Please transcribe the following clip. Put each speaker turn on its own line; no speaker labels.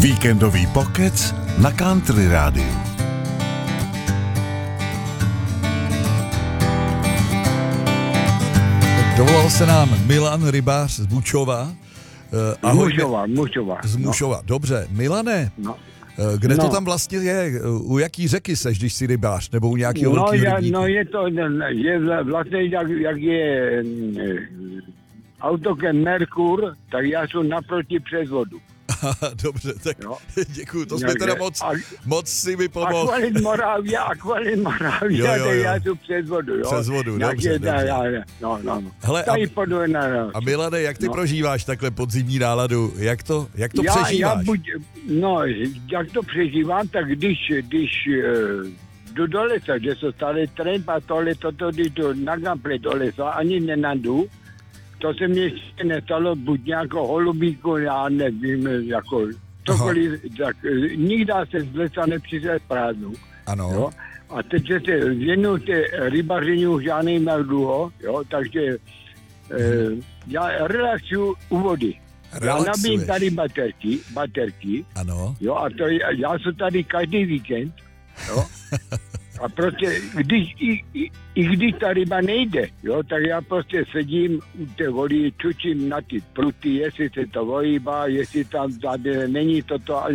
Víkendový pokec na Country rádiu.
Dovolal se nám Milan Rybář z Mušova.
Ahoj.
Z Mušova. Dobře. Milane, kde to tam vlastně je? U jaký řeky seš, když jsi rybář? Nebo u nějakého velkého rybníku?
No je vlastně jak je autokem Merkur, tak já jsem naproti přes vodu.
Dobře, tak děkuju, to jsme teda moc si mi pomohl.
Akvalit Moravia, tak já jsem přes vodu, jo.
Přes vodu, dobře.
No.
Hele, a Milane, jak ty prožíváš takhle podzimní náladu? Jak to přežíváš?
Jak to přežívám, tak když jdu do lesa, kde jsou stále tramp a když jdu na gample do lesa, ani nenadu, to se mě ještě nestalo, buď nějakou holubíku, já nevím, jako cokoliv, tak nikdy se z lesa nepřišel prázdnou.
Ano.
Jo? A teď se věnuju rybaření už já nejmám dlouho, jo, takže já relaxuju u vody. Já nabím tady baterky,
ano.
Jo, a to já jsem tady každý víkend, jo. A prostě, když ta ryba nejde, jo, tak já prostě sedím u té vody, čučím na ty pruty, jestli se to ohýbá, jestli tam není toto